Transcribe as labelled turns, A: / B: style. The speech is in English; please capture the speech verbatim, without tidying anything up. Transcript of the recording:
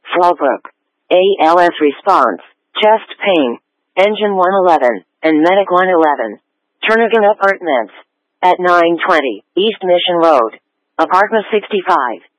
A: Fallbrook. A L S response, chest pain, engine one eleven, and medic one eleven. Jernigan Apartments. At nine twenty, East Mission Road. Apartment sixty-five.